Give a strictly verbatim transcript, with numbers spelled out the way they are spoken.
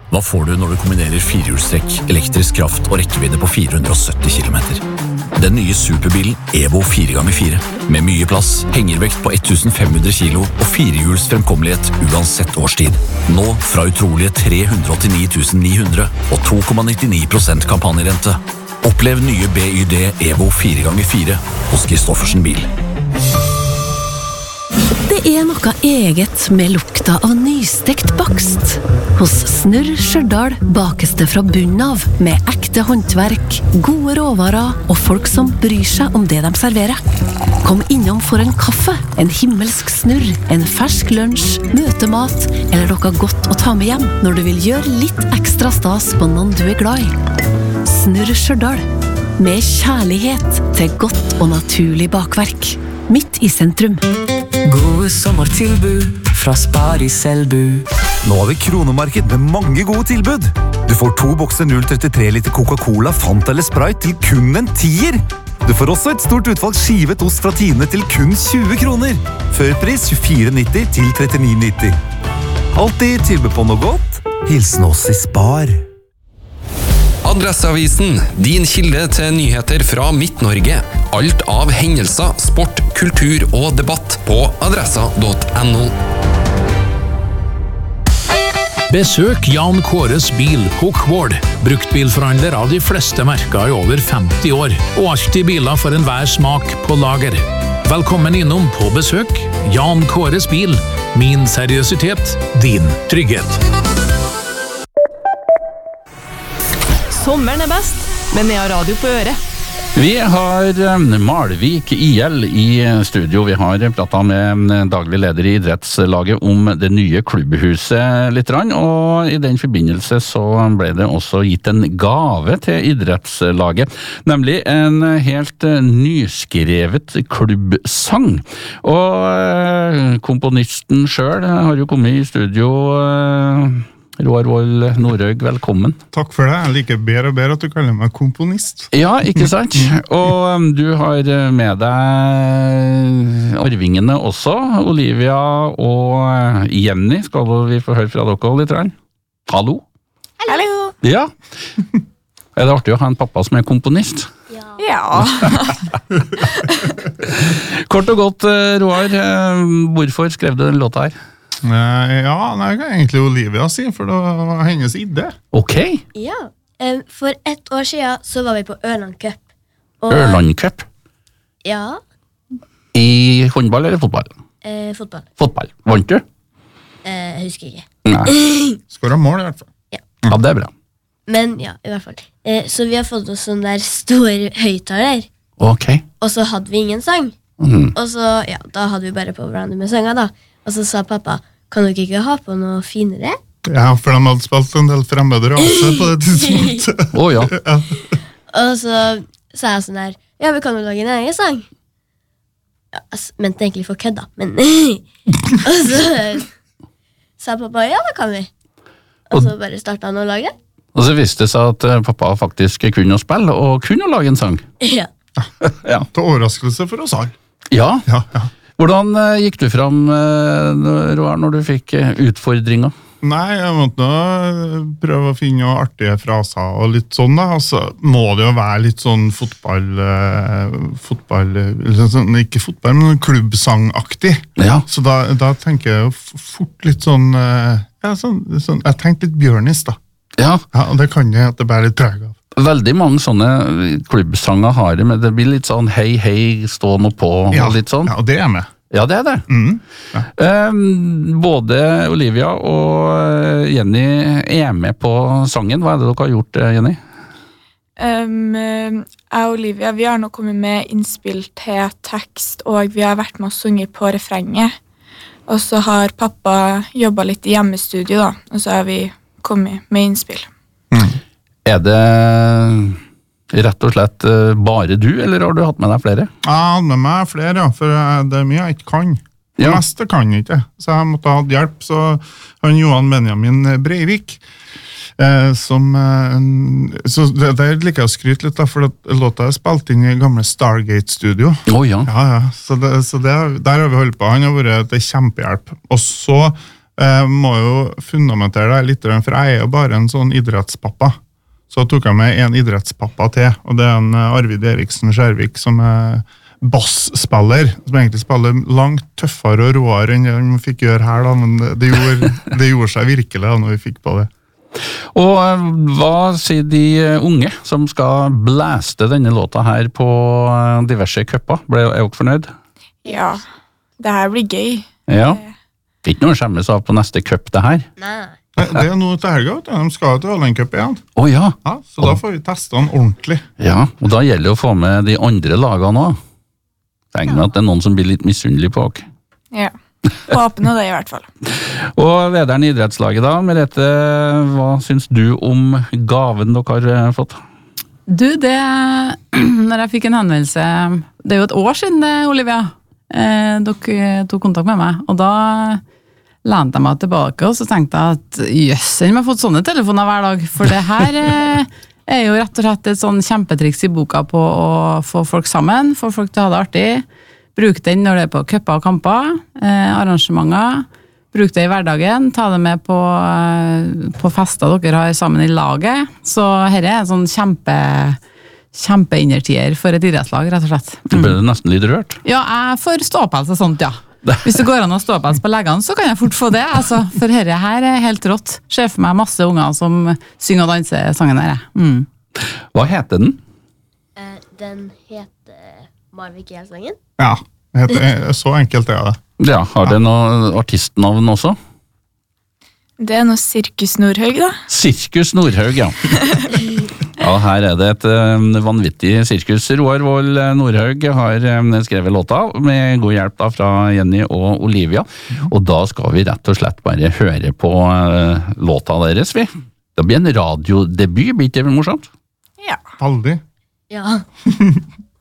Hva får du når du kombinerer firehjulstrekk, elektrisk kraft og rekkevidde på fire hundre og sytti kilometer? Den nye superbilen Evo fire ganger fire. Med mye plass, hengervekt på femten hundre kilo og firehjuls fremkommelighet uansett årstid. Nå fra utrolige tre hundre og åttini tusen ni hundre og to komma nittini prosent kampanjerente. Opplev nye B Y D Evo fire ganger fire hos Kristoffersen bil. Det er noe eget med lukta av nystekt bakst. Hos Snurr Stjørdal bakes det fra bunnen av, med ekte håndverk, gode råvarer og folk som bryr seg om det de serverer. Kom innom for en kaffe, en himmelsk snurr, en fersk lunsj, møtemat eller noe godt å ta med hjem når du vil gjøre litt ekstra stas på noen du er glad i. Snurr Stjørdal, med kjærlighet til godt og naturlig bakverk. Midt i sentrum. Gode sommertilbud fra Spar i Selbu. Nå har vi kronemarked med mange gode tilbud. Du får to bokser null komma trettitre liter Coca-Cola, Fanta eller Sprite til kun en tier. Du får også et stort utvalg skivet ost fra Tine til kun tjue kroner. Førpris tjuefire nitti til trettini nitti. Alltid tilbud på noe godt. Hilsen oss i Spar. Adresseavisen, din kilde til nyheter fra Midt-Norge. Alt av hendelser, sport, kultur og debatt på adressa punktum no. Besøk Jan Kåres bil på Kvål. Bruktbilforhandler av de fleste merker i over femti år, og alltid biler for enhver smak på lager. Velkommen innom på besøk. Jan Kåres bil. Min seriøsitet, din trygghet. Sommeren er best, men jeg har radio på øret. Vi har Malvik I L i studio. Vi har pratet med daglig leder i idrettslaget om det nye klubbhuset litt, og i den forbindelse så ble det også gitt en gave til idrettslaget, nemlig en helt nyskrevet klubbsang. Og komponisten selv har jo kommet i studio. Roar Wold Nordhaug, velkommen. Takk for det. Jeg liker bedre og bedre at du kaller meg komponist. Ja, ikke sant? Og du har med deg arvingene også, Olivia og Jenny. Skal vi få høre fra dere litt? Hallo? Hallo! Ja. Er det artig å ha en pappa som er komponist? Ja. Ja. Kort og godt, Roar, hvorfor skrev du den låta her? Ja, det kan egentlig Olivia si, for det var hennes idé. Ok. Ja, for ett år siden så var vi på Ørland Cup. Og, Ørland Cup? Ja. I håndball eller fotball? Eh, fotball. Fotball. Vant du? Eh, jeg husker ikke. Nei. Skåret mål i hvert fall. Ja. Ja, det er bra. Men ja, i hvert fall. Eh, så vi har fått oss sånn der stor høyttaler. Ok. Og så hadde vi ingen sang. Mm. Og så, ja, da hadde vi bare på hverandre med sanger da. Og så sa pappa, kan du ikke ha på noe finere? Ja, for de hadde spilt en del fremmede raser på det tidspunktet. Åh, oh, ja. Ja. Og så sa jeg sånn der, ja, vi kan jo lage en egen sang. Ja, jeg mente egentlig for kødda, men... og så sa pappa, ja, det kan vi. Og så bare startet han å lage det. Og så visste det seg at pappa faktisk kunne spille, og kunne lage en sang. Ja. Ja. Til overraskelse for oss alle. Ja. Ja, ja. Hvordan gikk du fram, Roar, når du fikk utfordringer? Nei, jeg måtte nå prøve å finne noen artige fraser og litt sånn da. Altså, må det jo være litt sånn fotball, fotball sånn, ikke fotball, men klubbsangaktig. Ja. Så da, da tenker jeg jo fort litt sånn, ja, sånn, sånn jeg tenkte litt Bjørnis da. Ja. Ja, og det kan jeg at det bærer litt preg av. Veldig mange sånne klubbsanger har det, men det blir litt sånn hei, hei, stå nå på, ja, og litt sånn. Ja, og det er med. Ja, det er det. Mm, ja. Um, både Olivia og Jenny er med på sangen. Hva er det dere har gjort, Jenny? Um, jeg og Olivia, vi har nå kommet med innspill til tekst, og vi har vært med å synge på refrenget. Og så har pappa jobbet litt i hjemmestudio, da, og så har vi kommet med innspill. Mm. Er det rett og slett bare du, eller har du hatt med deg flere? Jeg har hatt med meg flere, ja, for det er mye jeg ikke kan. Det Ja. meste kan jeg ikke, så jeg måtte ha hjelp. Så han Johan Benjamin Breivik, eh, som eh, så det, det liker jeg å skryte litt da, for at låta er spilt inn i gamle Stargate-studio. Å ja. Ja, ja, så, det, så det, der har vi holdt på. Han har vært til kjempehjelp. Og så Jeg må jo fundamentere det litt, for jeg er jo bare en sånn idrettspappa. Så tok jeg med en idrettspappa til, og det er en Arvid Eriksen Skjærvik som er bassspiller, som egentlig spiller langt tøffere og råere enn det man fikk gjøre her, da, men det gjorde, det gjorde seg virkelig da, når vi fikk på det. Og hva sier de unge som skal blæste denne låta her på diverse køpper? Ble er dere fornøyd? Ja, det her blir gøy. Ja. Ikke noe å skjemmes av på neste køpp det her? Nei. Det er noe til helga, de skal til Holland Cup igjen. Å oh, ja. Ja. Så da får vi teste den ordentlig. Ja, og da gjelder det å få med de andre lagene også. Tenk meg at det er noen som blir litt misunnelig på dere. Ja, håper nå det i hvert fall. Og lederen i idrettslaget da, Merete, hva syns du om gaven dere har fått? Du, det, når jeg fikk en henvendelse, det er jo et år siden det, Olivia, eh, dere tok kontakt med meg, og da lente jeg meg tilbake, og så tenkte jeg at jøss, jeg har fått sånne telefoner hver dag, for det her eh, er jo rett og slett et sånn kjempetriks i boka på å få folk sammen, få folk til å ha det artig, bruk den når det er på køpper og kamper, eh, arrangementer, bruk det i hverdagen, ta det med på, eh, på fester dere har sammen i laget, så her er en sånn kjempe, kjempeinnertier for et idrettslag, rett og slett. Mm. Du ble det nesten litt rørt? Ja, jeg får ståpels og sånt, ja. Hvis det går an å ståpels på leggene, så kan jeg fort få det, altså, for dette her er helt rått. Ser for meg masse unger som synger og danser sangen her. Mm. Hva heter den? Eh, den heter Marvik i Helsangen. Ja, heter, så enkelt er det. Ja, har det noe artistnavn også? Det er noe Sirkus Nordhaug, da. Sirkus Nordhaug, ja. Ja, her er det et uh, vanvittig sirkus. Roar Vold Nordhaug har um, skrevet låta med god hjelp da fra Jenny og Olivia. Og da skal vi rett og slett bare høre på uh, låta deres, vi. Det blir en radiodebut, blir det morsomt? Ja. Aldri. Ja.